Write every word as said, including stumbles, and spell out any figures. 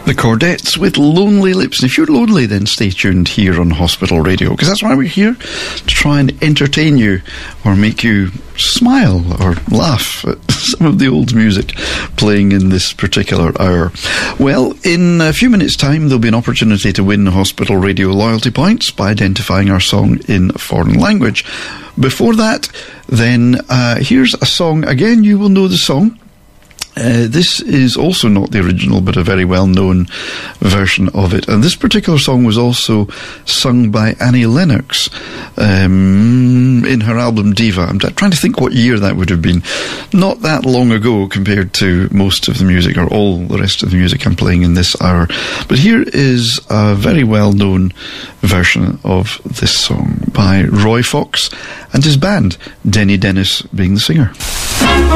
The Chordettes with Lonely Lips. And if you're lonely, then stay tuned here on Hospital Radio, because that's why we're here, to try and entertain you or make you smile or laugh at some of the old music playing in this particular hour. Well, in a few minutes' time, there'll be an opportunity to win Hospital Radio loyalty points by identifying our song in a foreign language. Before that, then, uh, here's a song. Again, you will know the song. Uh, this is also not the original, but a very well-known version of it. And this particular song was also sung by Annie Lennox um, in her album Diva. I'm t- trying to think what year that would have been. Not that long ago compared to most of the music, or all the rest of the music I'm playing in this hour. But here is a very well-known version of this song by Roy Fox and his band, Denny Dennis being the singer.